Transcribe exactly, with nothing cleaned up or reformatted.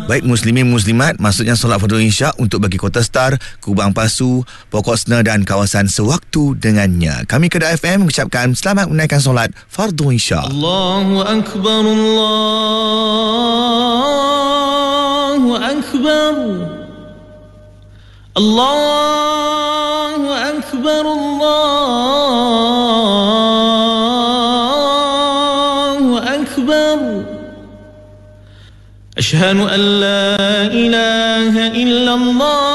Baik muslimin muslimat, maksudnya solat fardu isyak untuk bagi Kota Star, Kubang Pasu, Pokok Sena dan kawasan sewaktu dengannya. Kami Kedah F M mengucapkan selamat menaikkan solat fardu isyak. Allahu Akbar, Allahu Akbar, Allahu Akbar, Allahu Akbar. Asyhadu an la ilaha illallah